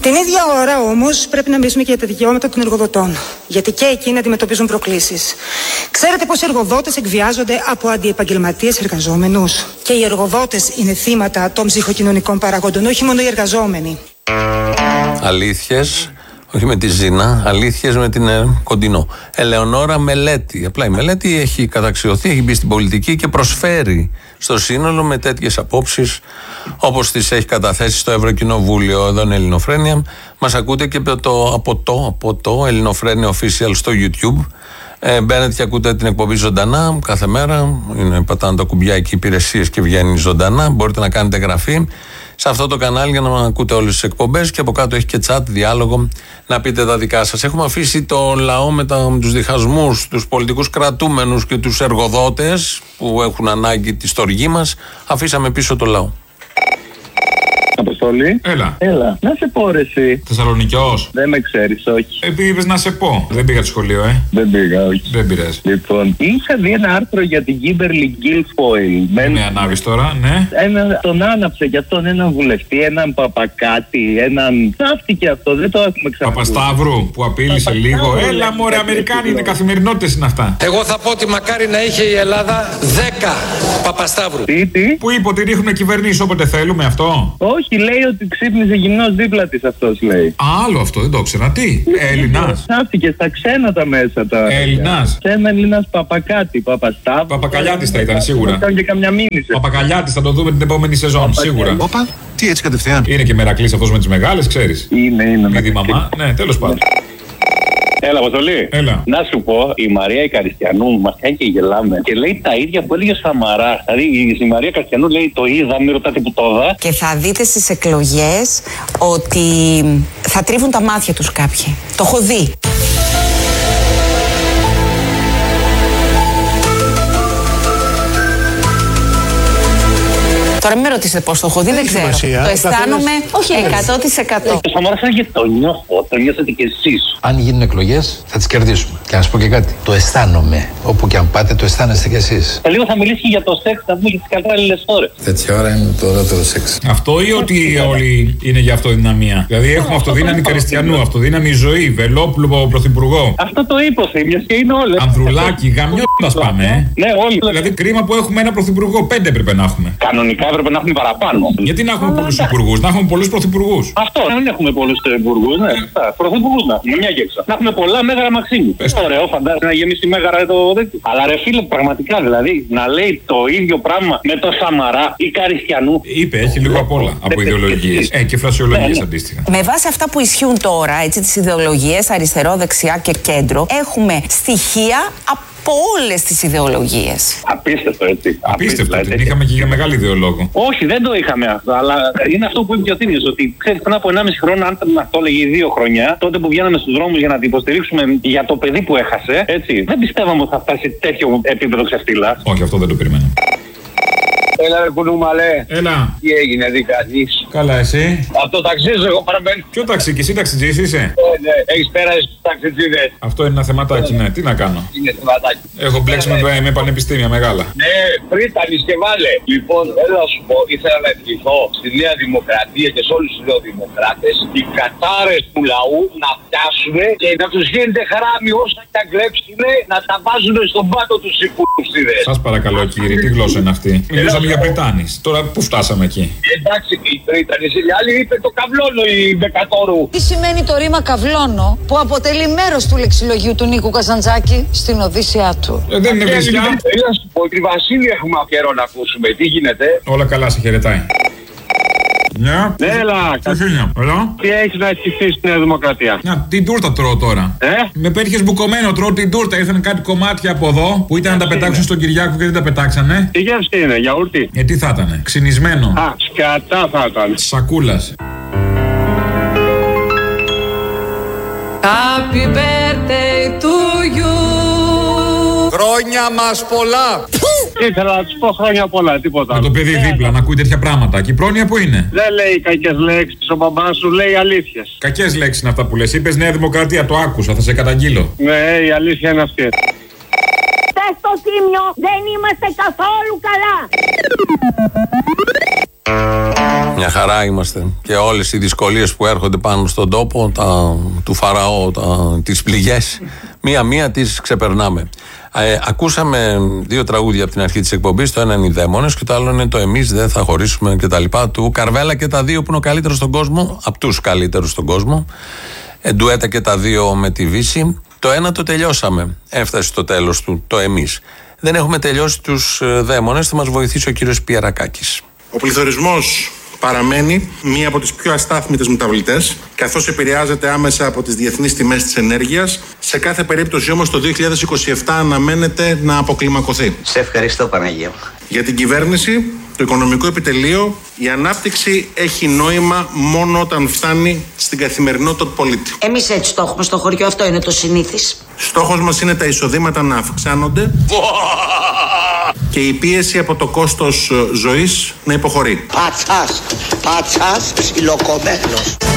Την ίδια ώρα όμως πρέπει να μιλήσουμε και για τα δικαιώματα των εργοδοτών. Γιατί και εκείνοι αντιμετωπίζουν προκλήσεις. Ξέρετε πως οι εργοδότες εκβιάζονται από αντιεπαγγελματίες εργαζόμενους. Και οι εργοδότες είναι θύματα των ψυχοκοινωνικών παραγόντων, όχι μόνο οι εργαζόμενοι. Αλήθειες, όχι με τη Ζήνα, αλήθειες με την Κοντινό. Ελεονόρα Μελέτη. Απλά η Μελέτη έχει καταξιωθεί, έχει μπει στην πολιτική και προσφέρει στο σύνολο με τέτοιες απόψεις όπως τις έχει καταθέσει στο Ευρωκοινοβούλιο. Εδώ είναι Ελληνοφρένεια. Μας ακούτε και από το Ελληνοφρένεια Official στο YouTube. Μπαίνετε και ακούτε την εκπομπή ζωντανά κάθε μέρα. Πατάνε τα κουμπιά εκεί υπηρεσίες και βγαίνει ζωντανά. Μπορείτε να κάνετε εγγραφή σε αυτό το κανάλι για να ακούτε όλες τις εκπομπές και από κάτω έχει και chat, διάλογο, να πείτε τα δικά σας. Έχουμε αφήσει το λαό με τους διχασμούς, τους πολιτικούς κρατούμενους και τους εργοδότες που έχουν ανάγκη τη στοργή μας. Αφήσαμε πίσω το λαό. Αποστολή. Έλα. Να σε πω ρε εσύ. Θεσσαλονικιός. Δεν με ξέρεις, όχι. Επειδή είπες να σε πω. Δεν πήγα στο σχολείο, Δεν πήγα, όχι. Δεν πειράζει. Λοιπόν, είχα δει ένα άρθρο για την Kimberly Guilfoyle. Με ανάβεις τώρα, ναι. Τον άναψε για αυτόν έναν βουλευτή, έναν παπακάτι, έναν. Θαύτηκε αυτό, δεν το έχουμε ξαναπεί. Παπασταύρου που απείλησε λίγο. Έλα μωρέ, Αμερικάνοι είναι, καθημερινότητες είναι αυτά. Εγώ θα πω ότι μακάρι να είχε η Ελλάδα 10 Παπασταύρου. Τι. Που είπε ότι ρίχνουν κυβερνήσεις όποτε θέλουμε, αυτό. Όχι, λέει ότι ξύπνησε γυμνός δίπλα της αυτός, λέει. Άλλο αυτό, δεν το ήξερα. Τι, Έλληνας. Θαύτηκε στα ξένα τα μέσα τα. Έλληνας. Ένα Έλληνας παπακάτι, Παπασταύρου. Παπακαλιάτης θα ήταν σίγουρα. Ήταν και καμιά μήνυση. Παπακαλιάτης θα το δούμε την επόμενη σεζόν, σίγουρα. Όπα, τι έτσι κατευθείαν. Είναι και μερακλής αυτός με τις μεγάλες, ξέρεις. Είναι. Μη δει μαμά. Ναι, τέλος πάντων. Έλα, Αποστολή. Έλα. Να σου πω, η Μαρία η Καριστιανού μας κάνει και γελάμε και λέει τα ίδια που έλεγε ο Σαμαράς. Δηλαδή η Μαρία Καριστιανού λέει το είδα, μην ρωτάτε που το είδα. Και θα δείτε στις εκλογές ότι θα τρίβουν τα μάτια τους κάποιοι. Το έχω δει. Τώρα μην με ρωτήσετε πώς το έχω δει, δεν ξέρω. Το αισθάνομαι 100%. Ο Σαμαράς έλεγε το νιώθετε κι εσείς. Αν γίνουν εκλογές, θα τις κερδίσουμε. Και να σου πω και κάτι. Το αισθάνομαι. Όπου και αν πάτε, το αισθάνεστε κι εσείς. Λίγο θα μιλήσει για το σεξ, θα πούμε και τις κατάλληλες ώρες. Τέτοια ώρα είναι το ωραίο σεξ. Αυτό ή ότι όλοι είναι για αυτοδυναμία. Δηλαδή έχουμε αυτοδύναμη Καριστιανού, αυτοδύναμη ζωή, Βελόπουλο πρωθυπουργό. Αυτό το είπε ο Θήμιος και είναι όλες. Ανδρουλάκη, γαμιώτας πάμε. Ναι, όλοι. Δηλαδή κρίμα που έχουμε ένα πρωθυπουργό, 5 έπρεπε να έχουμε. Κανονικά έπρεπε να έχουμε παραπάνω. Γιατί να έχουμε πολλούς υπουργούς, να έχουμε πολλούς πρωθυπουργούς. Αυτό, να μην έχουμε πολλούς υπουργούς, ναι. Πρωθυπουργούς να έχουμε, μια και έξω. Να έχουμε πολλά Μέγαρα Μαξίμου. Ωραίο, φαντάζομαι να γεμίσει Μέγαρα το τέτοιο. Αλλά ρε φίλε, πραγματικά δηλαδή, να λέει το ίδιο πράγμα με το Σαμαρά ή Καριστιανού. Είπε, έχει λίγο απ' όλα από ιδεολογίες. Και φρασιολογίες αντίστοιχα. Με βάση αυτά που ισχύουν τώρα, έτσι, τις ιδεολογίες αριστερό, δεξιά και κέντρο, έχουμε στοιχεία από όλες τις ιδεολογίες. Απίστευτο, έτσι. Απίστευτο, την είχαμε και για μεγάλη ιδεολόγο. Όχι, δεν το είχαμε αυτό, αλλά είναι αυτό που είπε και ο Θήμιος, ότι ξέρεις, πριν από 1,5 χρόνο, αν μας το έλεγε 2 χρόνια, τότε που βγαίναμε στους δρόμους για να την υποστηρίξουμε για το παιδί που έχασε, έτσι, δεν πιστεύαμε ότι θα φτάσει σε τέτοιο επίπεδο ξεφτύλα. Όχι, αυτό δεν το περιμένω. Έλα ρε κουνούμαλε. Έλα. Τι έγινε, τι κάνεις? Καλά, εσύ? Από το ταξίδι εγώ παραμένω. Ποιο ταξί, και εσύ ταξιτζής είσαι? Ναι, έχεις πέρασει στους ταξιτζίδες. Αυτό είναι ένα θεματάκι, ναι. Τι να κάνω? Είναι θεματάκι. Έχω μπλέξει με πανεπιστήμια μεγάλα. Ναι, πρίτανης και βάλε. Λοιπόν, θέλω να σου πω, ήθελα να ευχηθώ στη Νέα Δημοκρατία και σε όλους τους νεοδημοκράτες οι κατάρες του λαού να πιάσουν και να τους γίνεται χαράμι όσα και αν κλέψουν να τα βάζουν στον πάτο τους υπουργούς. Σας παρακαλώ κύριε, τι γλώσσα είναι αυτή? Μιλούσαμε για Πριτάνης. Τώρα πού φτάσαμε εκεί? Εντάξει, η Πρίτανης, η άλλη είπε το καβλώνο η Μπεκατόρου. Τι σημαίνει το ρήμα καβλώνο που αποτελεί μέρος του λεξιλογίου του Νίκου Καζαντζάκη στην Οδύσσειά του? Δεν είναι βρισιά. Έλα σου πω, τη Βασίλη έχουμε καιρό να ακούσουμε. Τι γίνεται? Όλα καλά, σε χαιρετάει. Ναι. Έλα, τι έχεις να ευχηθείς στη Νέα Δημοκρατία? Την τούρτα τρώω τώρα. Με πέτυχες μπουκωμένο, τρώω την τούρτα. Ήρθαν κάτι κομμάτια από εδώ που ήταν να τα πετάξουν στον Κυριάκο και δεν τα πετάξανε. Τι γεύση είναι, γιαούρτι? Τι θα ήτανε? Ξυνισμένο. Α, σκατά θα ήταν. Σακούλας. Happy birthday to you. Χρόνια μας πολλά. Ήθελα να τους πω χρόνια πολλά, τίποτα. Με το παιδί δίπλα να ακούει τέτοια πράγματα. Και η πρόνοια που είναι? Δεν λέει κακές λέξεις, ο μπαμπάς σου λέει αλήθειες. Κακές λέξεις είναι αυτά που λες. Είπες Νέα Δημοκρατία, το άκουσα, θα σε καταγγείλω. Ναι, η αλήθεια είναι αυτή. Στο Θήμιο δεν είμαστε καθόλου καλά. Μια χαρά είμαστε. Και όλες οι δυσκολίες που έρχονται πάνω στον τόπο, του Φαραώ, τις πληγές, μία-μία τις ξεπερνάμε. Ακούσαμε 2 τραγούδια από την αρχή της εκπομπής. Το ένα είναι οι Δαίμονες και το άλλο είναι το Εμείς δεν θα χωρίσουμε κτλ. Του Καρβέλα, και τα δύο που είναι ο καλύτερος στον κόσμο, από τους καλύτερους στον κόσμο. Ντουέτα και τα δύο με τη Βύση. Το ένα το τελειώσαμε. Έφτασε στο τέλος του, το Εμείς. Δεν έχουμε τελειώσει τους Δαίμονες. Θα μας βοηθήσει ο κύριος Πιερακάκης. Ο πληθωρισμός παραμένει μία από τις πιο αστάθμιτες μεταβλητές, καθώς επηρεάζεται άμεσα από τις διεθνείς τιμές της ενέργειας. Σε κάθε περίπτωση όμως το 2027 αναμένεται να αποκλιμακωθεί. Σε ευχαριστώ, Παναγία. Για την κυβέρνηση, το οικονομικό επιτελείο, η ανάπτυξη έχει νόημα μόνο όταν φτάνει στην καθημερινότητα του πολίτη. Εμείς έτσι το έχουμε στο χωριό, αυτό είναι το συνήθις. Στόχος μας είναι τα εισοδήματα να αυξάνονται και η πίεση από το κόστος ζωής να υποχωρεί. Πατσάς, ψιλοκομμένος.